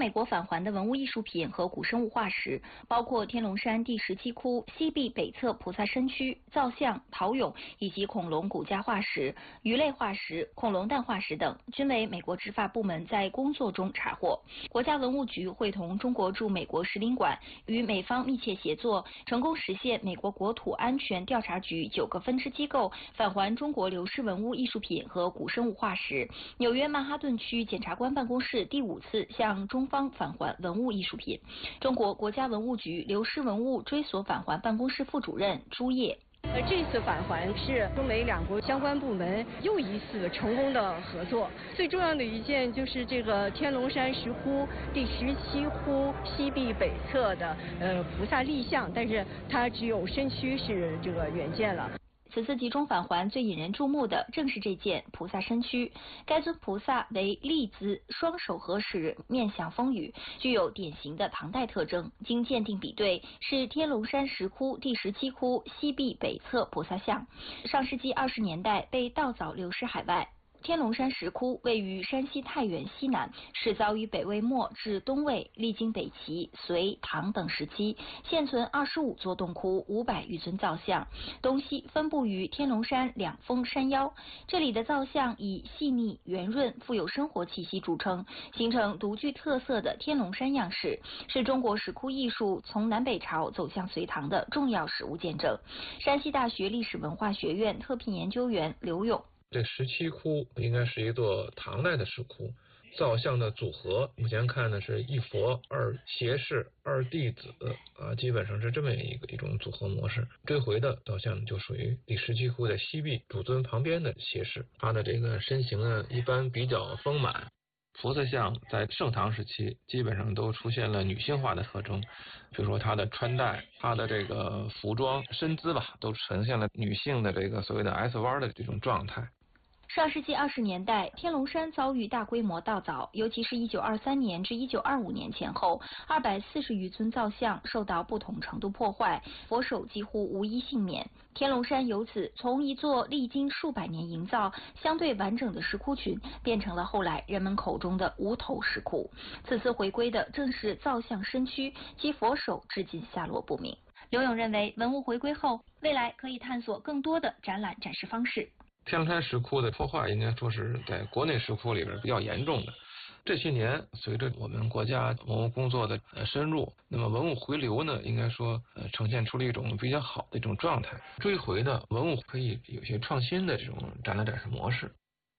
美国返还的文物艺术品和古生物化石，包括天龙山第17窟西壁北侧菩萨身躯、造像、陶俑以及恐龙骨架化石、鱼类化石、恐龙蛋化石等，均为美国执法部门在工作中查获。国家文物局会同中国驻美国使领馆与美方密切协作，成功实现美国国土安全调查局9个分支机构返还中国流失文物艺术品和古生物化石。纽约曼哈顿区检察官办公室第5次向中方返还文物艺术品。中国国家文物局流失文物追索返还办公室副主任朱烨。 这次返还是中美两国相关部门又一次成功的合作。最重要的一件就是这个天龙山石窟第17窟西壁北侧的菩萨立像，但是它只有身躯是这个原件了。 此次集中返还最引人注目的正是这件菩萨身躯。该尊菩萨为立姿，双手合十，面向风雨，具有典型的唐代特征。经鉴定比对，是天龙山石窟第17窟西壁北侧菩萨像。上世纪20年代被盗凿流失海外。天龙山石窟位于山西太原西南，始凿于北魏末至东魏，历经北齐、隋、唐等时期，现存25座洞窟，500余尊造像，东西分布于天龙山2峰山腰。这里的造像以细腻、圆润、富有生活气息著称，形成独具特色的天龙山样式，是中国石窟艺术从南北朝走向隋唐的重要实物见证。山西大学历史文化学院特聘研究员刘勇。 这17窟应该是一座唐代的石窟，造像的组合目前看呢是1佛2胁侍2弟子基本上是这么一种组合模式。追回的造像就属于第17窟的西壁主尊旁边的胁侍，他的这个身形呢一般比较丰满。菩萨像在盛唐时期基本上都出现了女性化的特征，比如说她的穿戴、她的这个服装、身姿吧，都呈现了女性的这个所谓的 S 弯的这种状态。 上世纪20年代，天龙山遭遇大规模盗凿，尤其是1923年至1925年前后，240余尊造像受到不同程度破坏，佛手几乎无一幸免。天龙山由此从一座历经数百年营造、相对完整的石窟群，变成了后来人们口中的无头石窟。此次回归的正是造像身躯及佛手，至今下落不明。刘勇认为，文物回归后，未来可以探索更多的展览展示方式。 天龙山石窟的破坏应该说是在国内石窟里边比较严重的。这些年随着我们国家文物工作的深入，那么文物回流呢，应该说呈现出了一种比较好的一种状态。追回的文物可以有些创新的这种展览展示模式。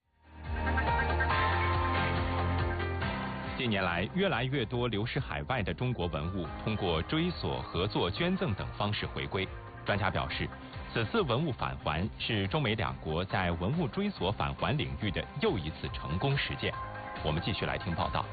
近年来，越来越多流失海外的中国文物通过追索、合作、捐赠等方式回归。专家表示，此次文物返还是中美两国在文物追索返还领域的又一次成功实践。我们继续来听报道。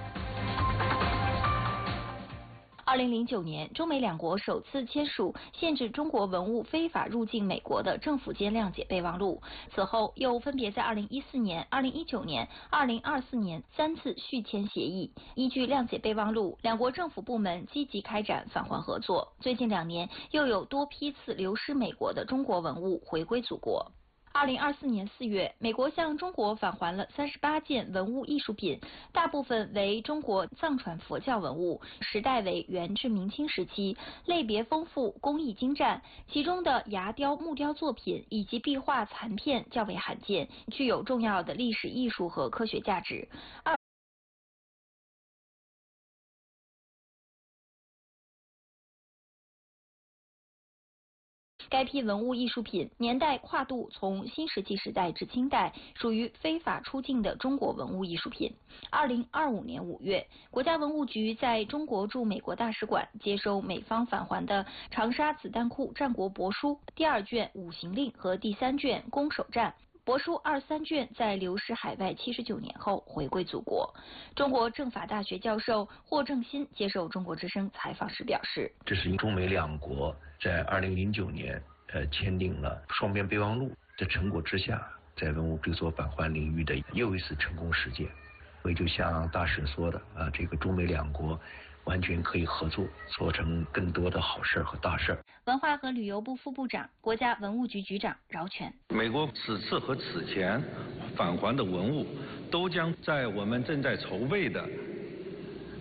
2009年，中美两国首次签署限制中国文物非法入境美国的政府间谅解备忘录。此后，又分别在2014年、2019年、2024年3次续签协议。依据谅解备忘录，两国政府部门积极开展返还合作。最近2年，又有多批次流失美国的中国文物回归祖国。2024年4月，美国向中国返还了38件文物艺术品，大部分为中国藏传佛教文物，时代为元至明清时期，类别丰富，工艺精湛，其中的牙雕、木雕作品以及壁画残片较为罕见，具有重要的历史艺术和科学价值。该批文物艺术品年代跨度从新石器时代至清代，属于非法出境的中国文物艺术品。2025年5月，国家文物局在中国驻美国大使馆接收美方返还的长沙子弹库战国帛书第2卷《五行令》和第3卷《攻守战》。帛书23卷在流失海外79年后回归祖国。中国政法大学教授霍正新接受中国之声采访时表示， 这是中美两国在2009年签订了双边备忘录的成果之下，在文物追索返还领域的又一次成功实践。所以就像大使说的这个中美两国完全可以合作，做成更多的好事和大事。 文化和旅游部副部长、国家文物局局长饶全： 美国此次和此前返还的文物，都将在我们正在筹备的